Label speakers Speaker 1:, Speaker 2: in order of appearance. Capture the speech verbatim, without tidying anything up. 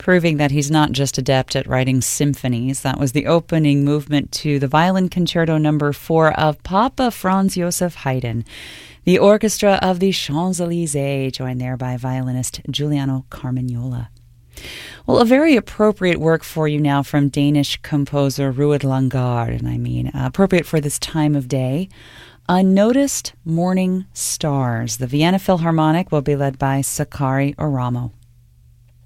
Speaker 1: proving that he's not just adept at writing symphonies. That was the opening movement to the Violin Concerto Number four of Papa Franz Joseph Haydn. The orchestra of the Champs-Élysées, joined there by violinist Giuliano Carmagnola. Well, a very appropriate work for you now from Danish composer Ruud Langgaard, and I mean uh, appropriate for this time of day. Unnoticed Morning Stars. The Vienna Philharmonic will be led by Sakari Oramo.